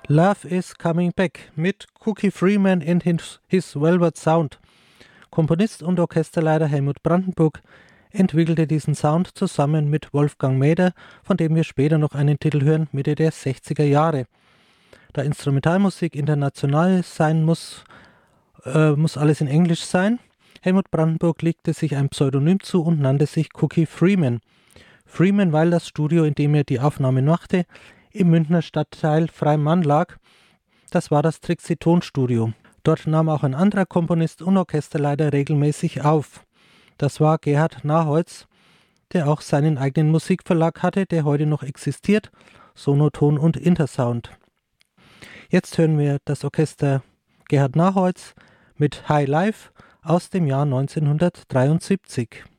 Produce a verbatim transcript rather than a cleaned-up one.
Love is Coming Back mit Cookie Freeman in his, his Velvet Sound. Komponist und Orchesterleiter Helmut Brandenburg entwickelte diesen Sound zusammen mit Wolfgang Mäder, von dem wir später noch einen Titel hören, Mitte der sechziger Jahre. Da Instrumentalmusik international sein muss, äh, muss alles in Englisch sein. Helmut Brandenburg legte sich ein Pseudonym zu und nannte sich Cookie Freeman. Freeman, weil das Studio, in dem er die Aufnahmen machte, im Münchner Stadtteil Freimann lag. Das war das Trixie Tonstudio. Dort nahm auch ein anderer Komponist und Orchesterleiter regelmäßig auf. Das war Gerhard Naholz, der auch seinen eigenen Musikverlag hatte, der heute noch existiert, Sonoton und Intersound. Jetzt hören wir das Orchester Gerhard Naholz mit High Life aus dem Jahr neunzehnhundertdreiundsiebzig.